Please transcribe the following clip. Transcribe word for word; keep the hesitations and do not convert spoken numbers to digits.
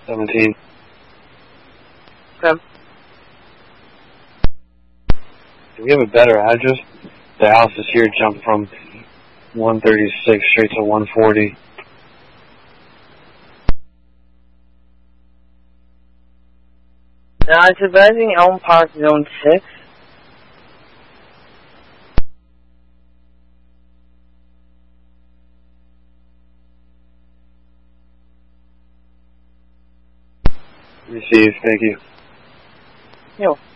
seventeen. Okay. Do we have a better address? The houses here jumped from one thirty-six straight to one forty. Now, it's advising Elm Park Zone six. Received, thank you. Yo.